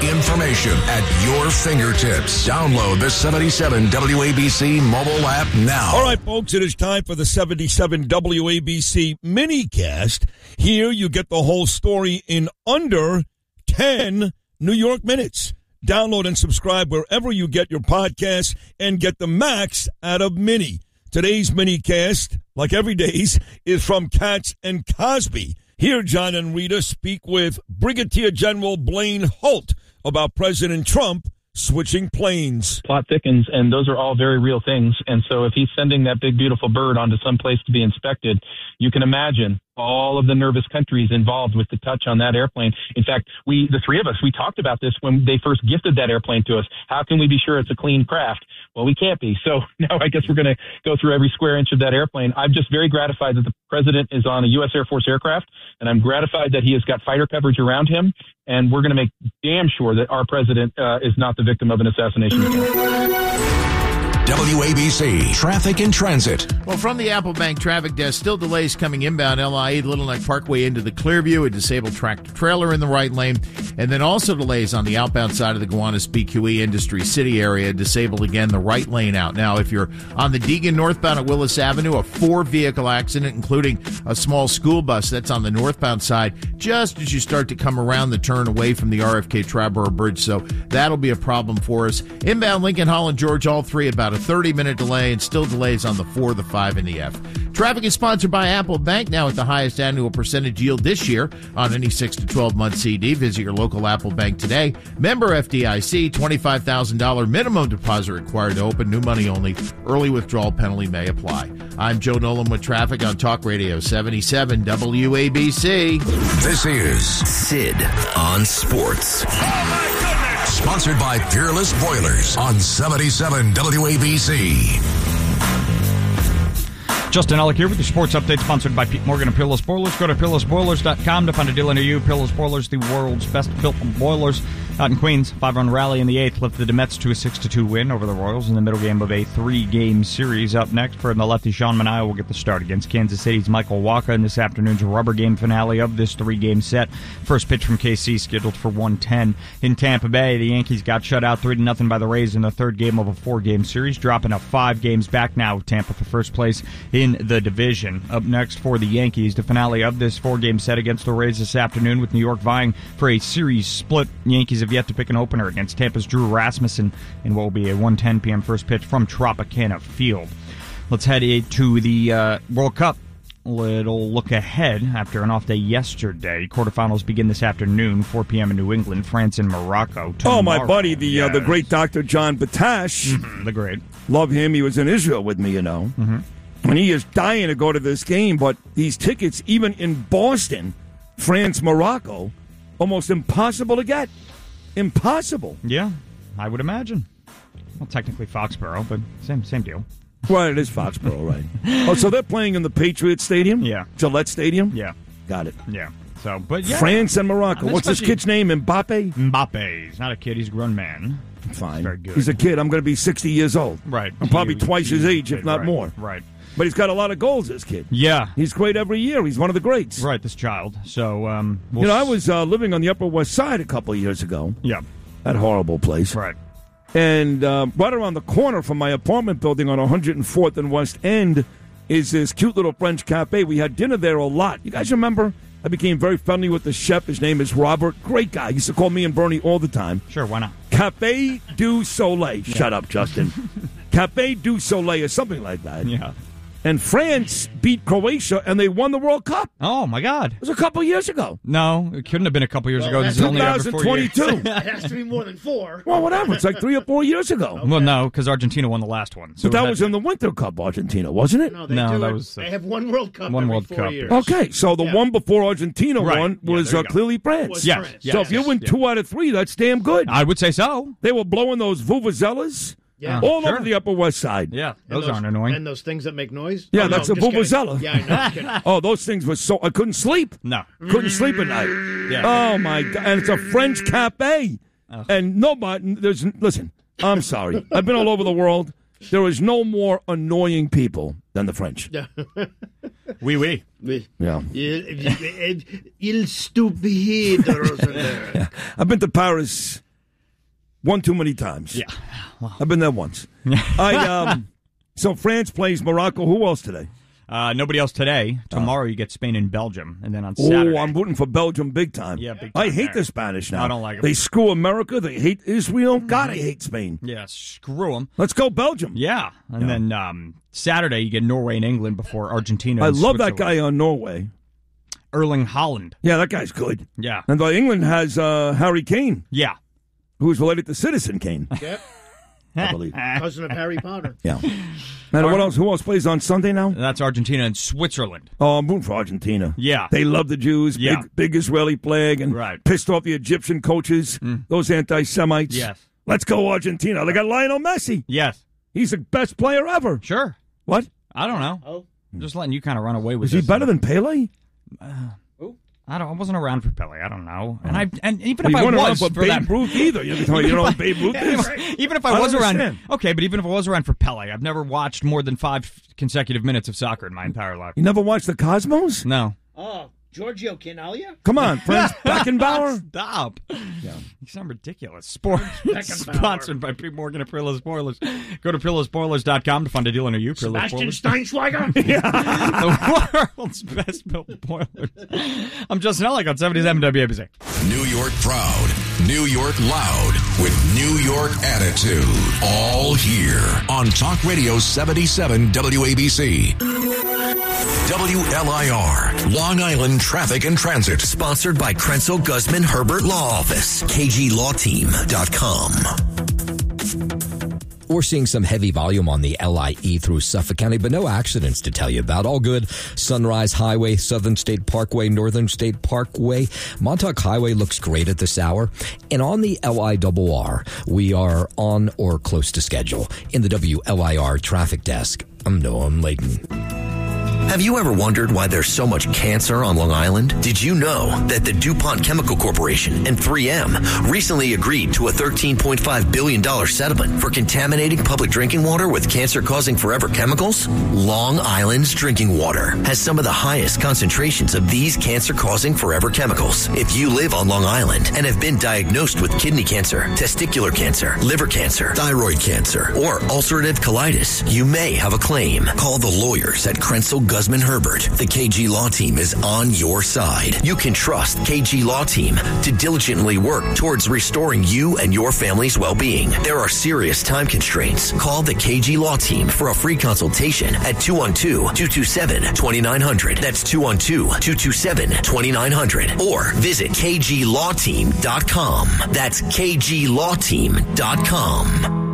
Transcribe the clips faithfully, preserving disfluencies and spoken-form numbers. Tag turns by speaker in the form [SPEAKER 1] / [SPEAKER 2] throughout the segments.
[SPEAKER 1] information at your fingertips. Download the seventy-seven W A B C mobile app now.
[SPEAKER 2] All right, folks, it is time for the seventy-seven W A B C minicast. Here you get the whole story in under ten New York minutes. Download and subscribe wherever you get your podcasts and get the max out of Mini. Today's minicast, like every day's, is from Katz and Cosby. Here, John and Rita speak with Brigadier General Blaine Holt about President Trump switching planes.
[SPEAKER 3] Plot thickens, and those are all very real things. And so if he's sending that big, beautiful bird onto some place to be inspected, you can imagine all of the nervous countries involved with the touch on that airplane. In fact, we, the three of us, we talked about this when they first gifted that airplane to us. How can we be sure it's a clean craft? Well, we can't be. So now I guess we're going to go through every square inch of that airplane. I'm just very gratified that the president is on a U S Air Force aircraft, and I'm gratified that he has got fighter coverage around him. And we're going to make damn sure that our president uh, is not the victim of an assassination attempt.
[SPEAKER 1] W A B C Traffic and Transit.
[SPEAKER 4] Well, from the Applebank traffic desk, still delays coming inbound L I E Little Neck Parkway into the Clearview, a disabled tractor trailer in the right lane, and then also delays on the outbound side of the Gowanus B Q E Industry City area, disabled again the right lane out. Now, if you're on the Deegan northbound at Willis Avenue, a four-vehicle accident, including a small school bus that's on the northbound side, just as you start to come around the turn away from the R F K Triborough Bridge, so that'll be a problem for us. Inbound Lincoln, Holland, George, all three about a thirty-minute delay, and still delays on the four, the five, and the F. Traffic is sponsored by Apple Bank, now at the highest annual percentage yield this year on any six to twelve month C D. Visit your local Apple Bank today. Member F D I C, twenty-five thousand dollars minimum deposit required to open, new money only. Early withdrawal penalty may apply. I'm Joe Nolan with traffic on Talk Radio seventy-seven W A B C.
[SPEAKER 1] This is Sid on Sports.
[SPEAKER 2] Oh, my goodness!
[SPEAKER 1] Sponsored by Peerless Boilers on seventy-seven W A B C.
[SPEAKER 5] Justin Ellick here with your sports update, sponsored by Pete Morgan and Peerless Boilers. Go to peerless boilers dot com to find a dealer near you. Peerless Boilers, the world's best built boilers. Out in Queens, five-run rally in the eighth lifted the Mets to a six to two win over the Royals in the middle game of a three-game series. Up next for the lefty, Sean Manaea will get the start against Kansas City's Michael Wacha in this afternoon's rubber game finale of this three-game set. First pitch from K C scheduled for one ten. In Tampa Bay, the Yankees got shut out three to nothing by the Rays in the third game of a four-game series, dropping a five games back now with Tampa for first place in the division. Up next for the Yankees, the finale of this four-game set against the Rays this afternoon, with New York vying for a series split. The Yankees have yet to pick an opener against Tampa's Drew Rasmussen in what will be a one ten p.m. first pitch from Tropicana Field. Let's head to the uh, World Cup. Little look ahead after an off day yesterday. Quarterfinals begin this afternoon, four p.m. in New England, France and Morocco. Tomorrow.
[SPEAKER 2] Oh, my buddy, the
[SPEAKER 5] yes.
[SPEAKER 2] uh, the great Doctor John Batash.
[SPEAKER 5] Mm-hmm, the great.
[SPEAKER 2] Love him. He was in Israel with me, you know.
[SPEAKER 5] Mm-hmm.
[SPEAKER 2] And he is dying to go to this game, but these tickets, even in Boston, France, Morocco, almost impossible to get. Impossible.
[SPEAKER 5] Yeah, I would imagine. Well, technically Foxborough, but same same deal.
[SPEAKER 2] Well, it is Foxborough, right? Oh, so they're playing in the Patriot Stadium?
[SPEAKER 5] Yeah.
[SPEAKER 2] Gillette Stadium?
[SPEAKER 5] Yeah.
[SPEAKER 2] Got it.
[SPEAKER 5] Yeah. So, but yeah.
[SPEAKER 2] France and Morocco.
[SPEAKER 5] I mean,
[SPEAKER 2] what's this kid's name? Mbappe?
[SPEAKER 5] Mbappe. He's not a kid. He's a grown man.
[SPEAKER 2] Fine.
[SPEAKER 5] Very good.
[SPEAKER 2] He's a kid. I'm going to be sixty years old.
[SPEAKER 5] Right.
[SPEAKER 2] I'm probably
[SPEAKER 5] He-
[SPEAKER 2] twice
[SPEAKER 5] he-
[SPEAKER 2] his age, if not
[SPEAKER 5] right,
[SPEAKER 2] more.
[SPEAKER 5] Right.
[SPEAKER 2] But he's got a lot of goals, this kid.
[SPEAKER 5] Yeah.
[SPEAKER 2] He's great every year. He's one of the greats.
[SPEAKER 5] Right, this child. So, um... We'll
[SPEAKER 2] you know, I
[SPEAKER 5] s-
[SPEAKER 2] was uh, living on the Upper West Side a couple of years ago.
[SPEAKER 5] Yeah.
[SPEAKER 2] That horrible place.
[SPEAKER 5] Right.
[SPEAKER 2] And uh, right around the corner from my apartment building on one hundred fourth and West End is this cute little French cafe. We had dinner there a lot. You guys remember? I became very friendly with the chef. His name is Robert. Great guy. He used to call me and Bernie all the time.
[SPEAKER 5] Sure, why not?
[SPEAKER 2] Cafe du Soleil.
[SPEAKER 5] Yeah.
[SPEAKER 2] Shut up, Justin. Cafe du Soleil or something like that.
[SPEAKER 5] Yeah.
[SPEAKER 2] And France beat Croatia, and they won the World Cup.
[SPEAKER 5] Oh, my God.
[SPEAKER 2] It was a couple years ago.
[SPEAKER 5] No, it couldn't have been a couple years
[SPEAKER 6] Well,
[SPEAKER 5] ago. This is only every four years.
[SPEAKER 2] twenty twenty-two.
[SPEAKER 6] It has to be more than four.
[SPEAKER 2] Well, whatever. It's like three or four years ago.
[SPEAKER 5] Well, no, because Argentina won the last one. So
[SPEAKER 2] But that
[SPEAKER 5] had-
[SPEAKER 2] was in the Winter Cup, Argentina, wasn't it?
[SPEAKER 6] No, they
[SPEAKER 5] No,
[SPEAKER 6] do
[SPEAKER 5] that
[SPEAKER 6] it-
[SPEAKER 5] was, uh,
[SPEAKER 6] They have one World Cup
[SPEAKER 5] one
[SPEAKER 6] every
[SPEAKER 5] World
[SPEAKER 6] four
[SPEAKER 5] Cup.
[SPEAKER 6] years.
[SPEAKER 2] Okay, so the
[SPEAKER 6] Yeah.
[SPEAKER 2] one before Argentina
[SPEAKER 5] Right.
[SPEAKER 2] won
[SPEAKER 5] Yeah,
[SPEAKER 2] was
[SPEAKER 5] there
[SPEAKER 2] uh,
[SPEAKER 5] you go.
[SPEAKER 2] clearly France.
[SPEAKER 6] Was
[SPEAKER 5] Yes,
[SPEAKER 6] France.
[SPEAKER 5] yes.
[SPEAKER 2] So if you win
[SPEAKER 5] Yeah.
[SPEAKER 2] two out of three, that's damn good.
[SPEAKER 5] I would say so.
[SPEAKER 2] They were blowing those vuvuzelas
[SPEAKER 6] Yeah.
[SPEAKER 2] all
[SPEAKER 5] Sure.
[SPEAKER 2] over the Upper West Side.
[SPEAKER 5] Yeah,
[SPEAKER 6] And
[SPEAKER 5] those, aren't annoying.
[SPEAKER 6] And those things that make noise?
[SPEAKER 2] Yeah,
[SPEAKER 6] Oh,
[SPEAKER 2] that's
[SPEAKER 6] no,
[SPEAKER 2] a
[SPEAKER 6] just kidding.
[SPEAKER 2] vuvuzela.
[SPEAKER 6] Yeah, I know. Just kidding.
[SPEAKER 2] Oh, those things were so... I couldn't sleep.
[SPEAKER 5] No.
[SPEAKER 2] Couldn't sleep at night.
[SPEAKER 5] Yeah.
[SPEAKER 2] Oh, my God. And it's a French cafe.
[SPEAKER 5] Ugh.
[SPEAKER 2] And nobody... There's, listen, I'm sorry. I've been all over the world. There is no more annoying people than the French.
[SPEAKER 5] Oui, oui.
[SPEAKER 2] Yeah.
[SPEAKER 6] Il, il stupide.
[SPEAKER 2] I've been to Paris One too many times.
[SPEAKER 5] Yeah. Well.
[SPEAKER 2] I've been there once. I um. So France plays Morocco. Who else today?
[SPEAKER 5] Uh, nobody else today. Tomorrow you get Spain and Belgium, and then on Saturday.
[SPEAKER 2] Oh, I'm rooting for Belgium big time.
[SPEAKER 5] Yeah, big
[SPEAKER 2] I
[SPEAKER 5] time
[SPEAKER 2] hate
[SPEAKER 5] there.
[SPEAKER 2] the Spanish now.
[SPEAKER 5] I don't like 'em.
[SPEAKER 2] They screw America. They hate Israel. God, I hate Spain.
[SPEAKER 5] Yeah, screw them.
[SPEAKER 2] Let's go Belgium.
[SPEAKER 5] Yeah, and yeah. then um, Saturday you get Norway and England before Argentina.
[SPEAKER 2] I
[SPEAKER 5] and
[SPEAKER 2] love that
[SPEAKER 5] Switzerland.
[SPEAKER 2] guy on Norway.
[SPEAKER 5] Erling Haaland.
[SPEAKER 2] Yeah, that guy's good.
[SPEAKER 5] Yeah.
[SPEAKER 2] And uh, England has uh, Harry Kane.
[SPEAKER 5] Yeah.
[SPEAKER 2] Who's related to Citizen Kane.
[SPEAKER 6] Yep.
[SPEAKER 2] I believe.
[SPEAKER 6] Cousin of Harry Potter.
[SPEAKER 2] Yeah. And what else? Who else plays on Sunday now?
[SPEAKER 5] That's Argentina and Switzerland.
[SPEAKER 2] Oh, I'm rooting for Argentina.
[SPEAKER 5] Yeah.
[SPEAKER 2] They love the Jews.
[SPEAKER 5] Yeah.
[SPEAKER 2] Big, big Israeli flag and
[SPEAKER 5] right.
[SPEAKER 2] pissed off the Egyptian coaches, mm. those anti-Semites.
[SPEAKER 5] Yes.
[SPEAKER 2] Let's go Argentina. They got Lionel Messi.
[SPEAKER 5] Yes.
[SPEAKER 2] He's the best player ever.
[SPEAKER 5] Sure.
[SPEAKER 2] What?
[SPEAKER 5] I don't know.
[SPEAKER 6] Oh.
[SPEAKER 5] I'm just letting you kind of run away with
[SPEAKER 2] Is
[SPEAKER 5] this.
[SPEAKER 2] he better than Pele?
[SPEAKER 5] Uh, I don't. I wasn't around for Pele. I don't know. And I and even
[SPEAKER 2] well,
[SPEAKER 5] if I
[SPEAKER 2] weren't
[SPEAKER 5] was
[SPEAKER 2] around for
[SPEAKER 5] for
[SPEAKER 2] Babe
[SPEAKER 5] that,
[SPEAKER 2] Ruth either. You know, you know what Babe Ruth is?
[SPEAKER 5] Even if I,
[SPEAKER 2] I
[SPEAKER 5] was around,
[SPEAKER 2] understand.
[SPEAKER 5] okay, but even if I was around for Pele, I've never watched more than five consecutive minutes of soccer in my entire life.
[SPEAKER 2] You never watched the Cosmos?
[SPEAKER 5] No.
[SPEAKER 6] Oh, Giorgio Canalia?
[SPEAKER 2] Come on, Franz Beckenbauer.
[SPEAKER 5] Stop.
[SPEAKER 2] Yeah.
[SPEAKER 5] You sound ridiculous. Sport sponsored by Pete Morgan at Pillow Spoilers. Go to pillow spoilers dot com to find a deal near you.
[SPEAKER 6] Sebastian Steinschweiger?
[SPEAKER 5] Yeah. The world's best built boilers. I'm Justin Ellick on seventy-seven W A B C.
[SPEAKER 1] New York proud, New York loud, with New York attitude. All here on Talk Radio seventy-seven W A B C. W L I R, Long Island Traffic and Transit.
[SPEAKER 7] Sponsored by Krenzel Guzman Herbert Law Office, K G law team dot com. We're seeing some heavy volume on the L I E through Suffolk County, but no accidents to tell you about. All good. Sunrise Highway, Southern State Parkway, Northern State Parkway. Montauk Highway looks great at this hour. And on the L I R R, we are on or close to schedule. In the W L I R traffic desk, I'm Noam Layton. Have you ever wondered why there's so much cancer on Long Island? Did you know that the DuPont Chemical Corporation and three M recently agreed to a thirteen point five billion dollars settlement for contaminating public drinking water with cancer-causing forever chemicals? Long Island's drinking water has some of the highest concentrations of these cancer-causing forever chemicals. If you live on Long Island and have been diagnosed with kidney cancer, testicular cancer, liver cancer, thyroid cancer, or ulcerative colitis, you may have a claim. Call the lawyers at Krenzel Guzman Herbert. The K G Law Team is on your side. You can trust K G Law Team to diligently work towards restoring you and your family's well-being. There are serious time constraints. Call the K G Law Team for a free consultation at two one two, two two seven, two nine zero zero. That's two one two, two two seven, two nine zero zero. Or visit K G law team dot com. That's K G law team dot com.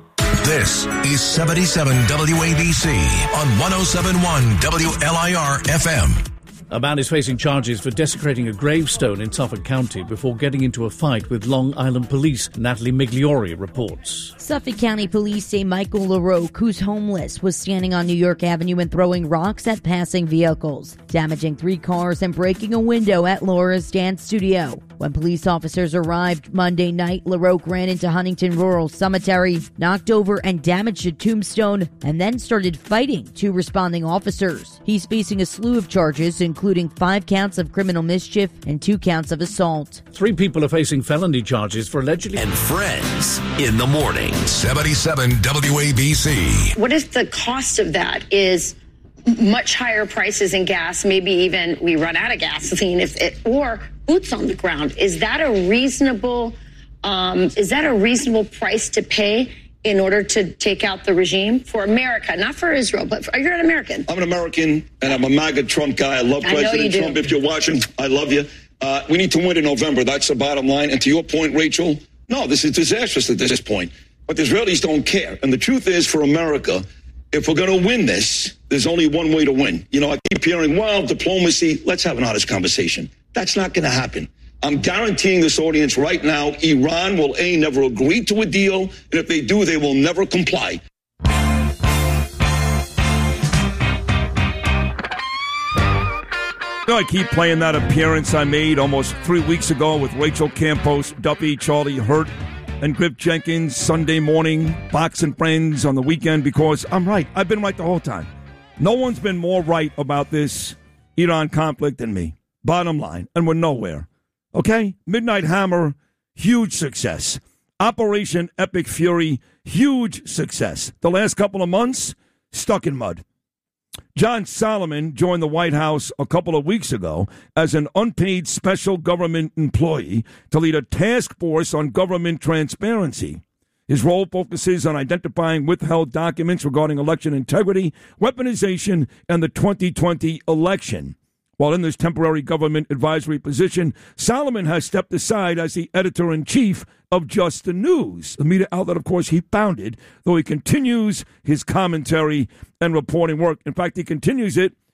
[SPEAKER 1] This is seventy-seven W A B C on one oh seven point one W L I R F M.
[SPEAKER 8] A man is facing charges for desecrating a gravestone in Suffolk County before getting into a fight with Long Island police. Natalie Migliori reports.
[SPEAKER 9] Suffolk County police say Michael LaRoque, who's homeless, was standing on New York Avenue and throwing rocks at passing vehicles, damaging three cars and breaking a window at Laura's dance studio. When police officers arrived Monday night, LaRoque ran into Huntington Rural Cemetery, knocked over and damaged a tombstone, and then started fighting two responding officers. He's facing a slew of charges, including five counts of criminal mischief and two counts of assault.
[SPEAKER 8] Three people are facing felony charges for allegedly...
[SPEAKER 7] And friends in the morning.
[SPEAKER 1] seventy-seven W A B C.
[SPEAKER 10] What if the cost of that is much higher prices in gas, maybe even we run out of gasoline, if it, or boots on the ground? Is that a reasonable, um, is that a reasonable price to pay in order to take out the regime for America, not for Israel, but for, you're an American.
[SPEAKER 11] I'm an American, and I'm a MAGA Trump guy. I love
[SPEAKER 10] I know
[SPEAKER 11] President
[SPEAKER 10] you do.
[SPEAKER 11] Trump. If you're watching, I love you. Uh, we need to win in November. That's the bottom line. And to your point, Rachel, no, this is disastrous at this point. But the Israelis don't care. And the truth is, for America, if we're going to win this, there's only one way to win. You know, I keep hearing, well, diplomacy, let's have an honest conversation. That's not going to happen. I'm guaranteeing this audience right now, Iran will, A, never agree to a deal, and if they do, they will never comply.
[SPEAKER 2] You know, I keep playing that appearance I made almost three weeks ago with Rachel Campos, Duffy, Charlie Hurt, and Griff Jenkins, Sunday morning, Fox and Friends on the weekend, because I'm right. I've been right the whole time. No one's been more right about this Iran conflict than me. Bottom line. And we're nowhere. Okay? Midnight Hammer, huge success. Operation Epic Fury, huge success. The last couple of months, stuck in mud. John Solomon joined the White House a couple of weeks ago as an unpaid special government employee to lead a task force on government transparency. His role focuses on identifying withheld documents regarding election integrity, weaponization, and the twenty twenty election. While in this temporary government advisory position, Solomon has stepped aside as the editor-in-chief of Just the News, the media outlet, of course, he founded, though he continues his commentary and reporting work. In fact, he continues it